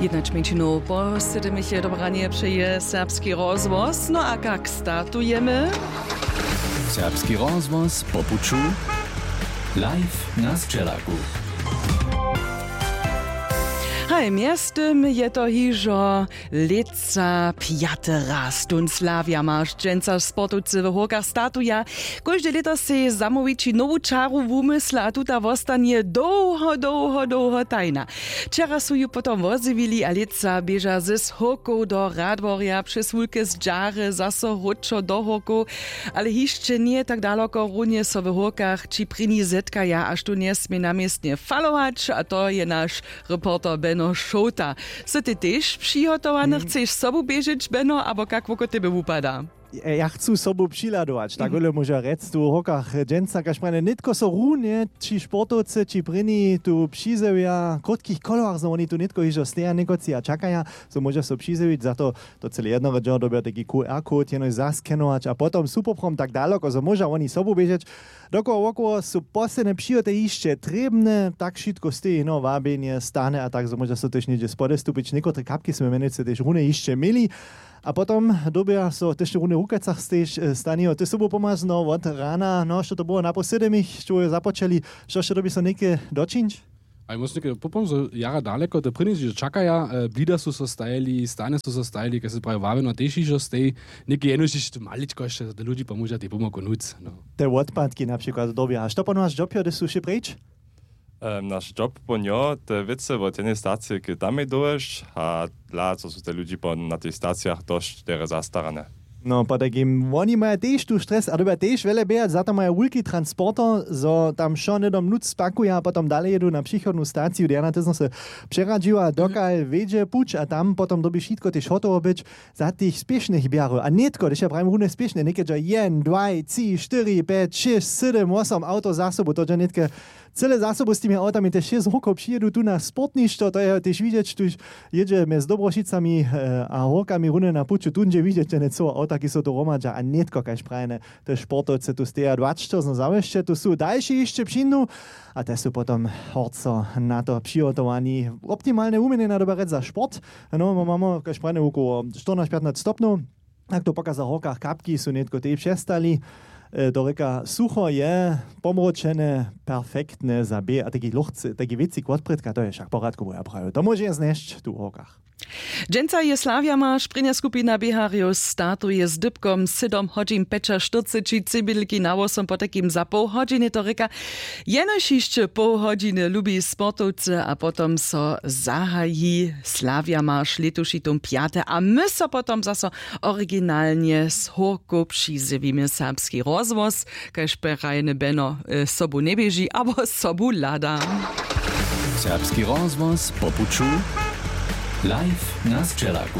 Jednać mięciną po 7 dobranie przeje serbski rozwoz. No a jak startujemy? Serbski rozwoz po puczu live na Strzelaku. Hej, miastem je to hižo leca pjate raz. Tun Slavia masz dżęca sportowcy w Horkach statuja. Każde leto se zamowiči nowu czaru w umysle, a tuta wostanie długo tajna. Wczera su ju potom wozywili, a leca bieża z Horków do Radworja, przez wulke z dżary, zaso ruczo do Horku, ale hiszcze nie tak daleko runie so w Horkach, či prini zetkaja, aż tu nie smie namiestnie falować, a to je nasz reporter Benno Šota. So ty też przygotowany, chcesz sobu bieżeć, Benno, albo jak woko tebe upada? Ja chcę sobu přiladować, tak ole może rec tu w Horkach dżęca, kaž prane nitko so runie, či sportovce, či prini tu přizewia, krótkich kolorach, so oni tu nitko hižo steja nekoci a čakaja, so może so přizewić, za to cele jednoho džo dobia taki QR-kód, jenož zaskenować, a potom supoprom tak daleko, so może oni sobu biežeć. Dokoło su posledne přijote ište trebne, tak šitko steji, no vábenie, stane a tak, so może so też niedzie spode stupić, nekotre kapky sme menice też rune ište mili. A potom dobia so też rune rukacach stanijo. To sobu pomazno od rana, no što to było naposledy, što započeli, što dobi so neke dočinč? A muss nicht popom so jara daleko, da prini že čakaja, blida su so stajali, stane su so stajali, kad se pravi vaveno teši že stej, neki enoši što maličko še, da ljudi pomoža ti pomogu nuc. No. Te odpadki na przykład dobia. A što pa naš job je, da su še preč? Naš job po njo, te vice od jednej stacije, ki tam je doješ, a dla, co su te ljudi na tých stacijach dość tere zastarane. No, pa takim, oni mają też tu stres, a doba też wiele bejać, za to mają wielki transporter, so tam šo nedom nuc spakuja, a potom dalej jedu na przychodnú staciju, kde ja na to se přeradziła, dokal wiedzie puč, a tam potom dobi šitko też hotovo być, za tých spiešných bjarov. A netko, když ja pravím rune spiešné, nekeďa 1, 2, 3, 4, 5, 6, 7, 8 auto za sobu, to je netke cele zásoby s tými autami, te 6 rokov přijedu tu na sportništvo, to je tež vidieť, tu jedzie mez Dobrošicami a Horkami rune na puču, tu je vidieť, že neco auta, ki so tu romadža, a netko, kaž prajne, te športovce tu steja 20, no zavešte, tu sú další ešte přinú, a te sú potom horco na to přihotovaní. Optimálne umenie na doberec za šport, no, máme, kaž prajne, okolo 14-15 stopnov, tak to pokaza Horkach kapky sú netko tej přestali. Do reka sucho je pomročené, perfektné za B, a taki luchce, taki wieci kwadprytka, to je však poradku, bo ja prajú. To môže zneść tu v Horkach. Dżęca je Slavia ma szprinja skupina Biharius startuje z dybkom 7 hodin 45 cybylki na 8 po takim za pół godziny to reka. Jenož jeszcze pół godziny lubi sportowcy, a potom so zahají Slavia ma letušitom 5, a my so potom zaso oryginalnie z Horku přizywimy serbski rozwoz, kaž perajne Benno sobu ne bieži, abo sobu lada. Serbski rozwoz po puczu live na Strzelaku.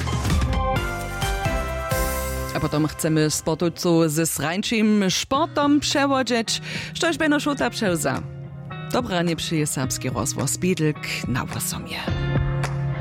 A potom chcemy sportowców ze srańczym sportom przewodzić, štož Benno Šota převza. Dobranie przyje serbski rozwoz Biedelk na 8.